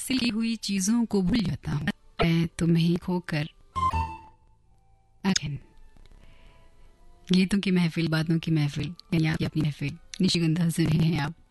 हासिल की हुई चीजों को भूल जाता हूँ, मैं तुम्हें खोकर। अगेन, गीतों की महफिल, बातों की महफिल, यानी आपकी अपनी महफिल निशिगंधा से हैं आप।